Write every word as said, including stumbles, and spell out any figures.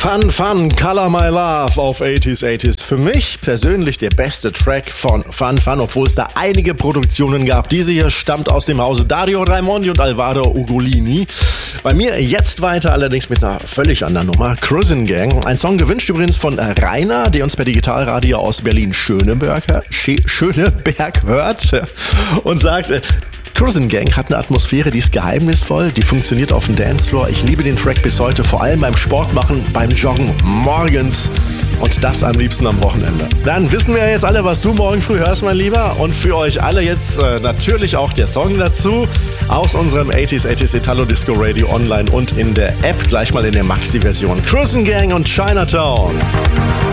Fun, Fun, Color My Love auf achtziger achtziger. Für mich persönlich der beste Track von Fun, Fun, obwohl es da einige Produktionen gab. Diese hier stammt aus dem Hause Dario Raimondi und Alvaro Ugolini. Bei mir jetzt weiter, allerdings mit einer völlig anderen Nummer. Cruisin' Gang. Ein Song gewünscht übrigens von Rainer, der uns per Digitalradio aus Berlin-Schöneberg Schöneberg hört und sagt... Cruisin' Gang hat eine Atmosphäre, die ist geheimnisvoll, die funktioniert auf dem Dancefloor. Ich liebe den Track bis heute, vor allem beim Sportmachen, beim Joggen, morgens und das am liebsten am Wochenende. Dann wissen wir jetzt alle, was du morgen früh hörst, mein Lieber. Und für euch alle jetzt äh, natürlich auch der Song dazu aus unserem achtziger achtziger Italo Disco Radio online und in der App, gleich mal in der Maxi-Version. Cruisin' Gang und Chinatown.